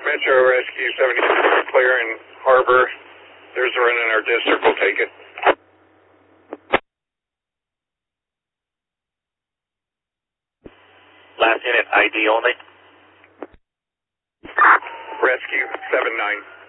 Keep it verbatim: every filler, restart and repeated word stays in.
Metro Rescue seventy-six, clear in Harbor. There's a run in our district. We'll take it. Last unit, I D only. Rescue seven nine.